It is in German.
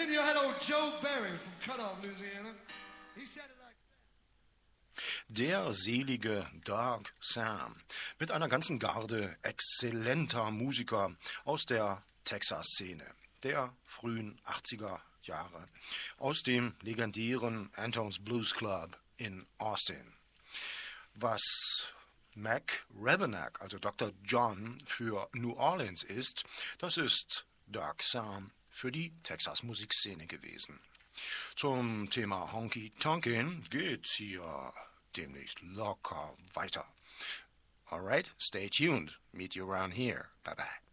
then you had old Joe Berry from Cutoff, Louisiana. He said it like Der selige Doug Sam mit einer ganzen Garde exzellenter Musiker aus der Texas-Szene der frühen 80er Jahre, aus dem legendären Antone's Blues Club in Austin. Was Mac Rebennack, also Dr. John für New Orleans ist, das ist Doug Sam für die Texas-Musikszene gewesen. Zum Thema Honky Tonkin geht's hier demnächst locker weiter. Alright, stay tuned. Meet you around here. Bye bye.